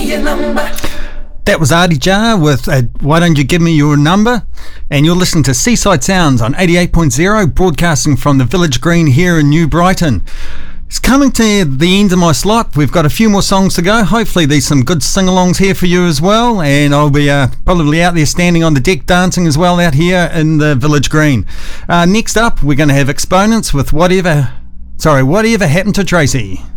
your number. That was Artie Jar with Why Don't You Give Me Your Number? And you're listening to Seaside Sounds on 88.0, broadcasting from the Village Green here in New Brighton. It's coming to the end of my slot. We've got a few more songs to go. Hopefully there's some good sing-alongs here for you as well. And I'll be probably out there standing on the deck dancing as well out here in the Village Green. Next up, we're going to have Exponents with Whatever Happened to Tracy.